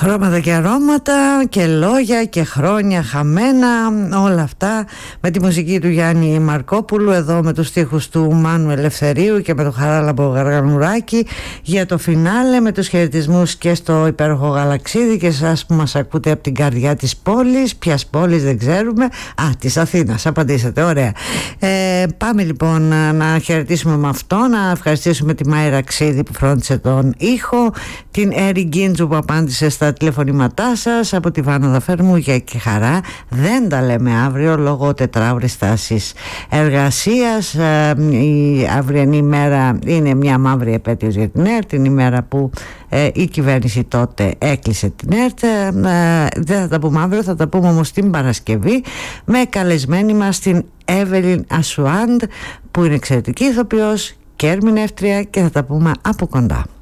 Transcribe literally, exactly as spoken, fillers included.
Χρώματα και αρώματα και λόγια και χρόνια χαμένα, όλα αυτά με τη μουσική του Γιάννη Μαρκόπουλου, εδώ με τους στίχους του Μάνου Ελευθερίου και με το Χαράλαμπο Γαργανουράκη για το φινάλε, με τους χαιρετισμούς και στο υπέροχο Γαλαξίδι και εσάς που μας ακούτε από την καρδιά της πόλης. Ποιας πόλης δεν ξέρουμε? Α, της Αθήνας, απαντήσατε, ωραία. ε, Πάμε λοιπόν να χαιρετήσουμε με αυτό, να ευχαριστήσουμε τη Μάιρα Ξίδη που φρόντισε τον ήχο, την Έρη Γκίντζου που απάντησε στα τηλεφωνήματά σας, από τη Βάνα Δαφέρμου για και χαρά. Δεν τα λέμε αύριο λόγω τετράωρης τάσης εργασίας. Η αυριανή ημέρα είναι μια μαύρη επέτειος για την ΕΡΤ, την ημέρα που ε, η κυβέρνηση τότε έκλεισε την ΕΡΤ. Ε, δεν θα τα πούμε αύριο, θα τα πούμε όμως την Παρασκευή με καλεσμένη μας την Εύελιν Ασουάντ που είναι εξαιρετική ηθοποιός και ερμηνεύτρια και θα τα πούμε από κοντά.